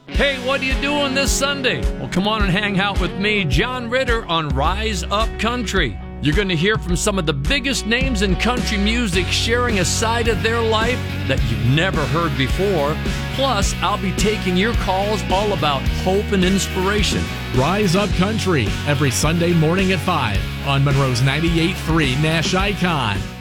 Hey, what are you doing this Sunday? Well, come on and hang out with me, John Ritter, on Rise Up Country. You're going to hear from some of the biggest names in country music sharing a side of their life that you've never heard before. Plus, I'll be taking your calls all about hope and inspiration. Rise Up Country, every Sunday morning at 5 on Monroe's 98.3 Nash Icon.